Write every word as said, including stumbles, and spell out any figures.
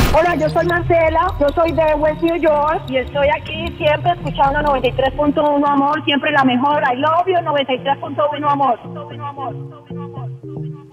Hola, yo soy Marcela, yo soy de West New York y estoy aquí siempre escuchando noventa y tres punto uno Amor, siempre la mejor. I love you, noventa y tres punto uno Amor.